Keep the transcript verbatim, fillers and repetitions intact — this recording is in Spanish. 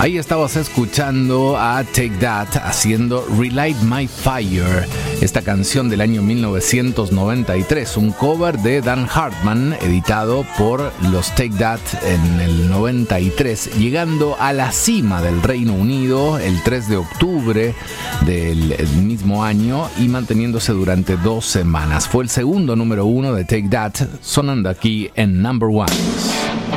Ahí estabas escuchando a Take That haciendo Relight My Fire, esta canción del año mil novecientos noventa y tres, un cover de Dan Hartman editado por los Take That en el noventa y tres, llegando a la cima del Reino Unido el tres de octubre del mismo año y manteniéndose durante dos semanas. Fue el segundo número uno de Take That, sonando aquí en Number One.